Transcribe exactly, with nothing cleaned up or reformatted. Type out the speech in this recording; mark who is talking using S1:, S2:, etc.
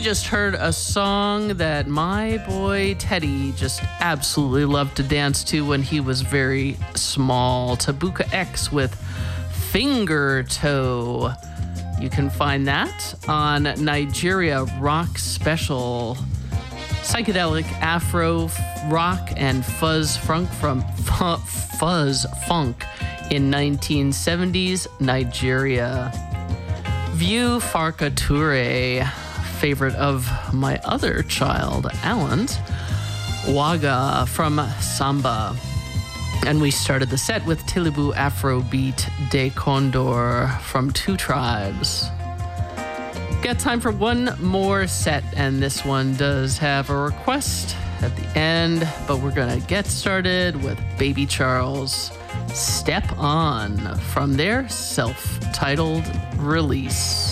S1: just heard a song that my boy Teddy just absolutely loved to dance to when he was very small. Tabuka X with Finger Toe. You can find that on Nigeria Rock Special. Psychedelic Afro rock and fuzz funk from fuzz funk in nineteen seventies Nigeria. View Farka Toure, favorite of my other child, Alan's, Waga from Samba. And we started the set with Tilibu Afrobeat De Condor from Two Tribes. Got time for one more set, and this one does have a request at the end, but we're gonna get started with Baby Charles, Step On, from their self-titled release.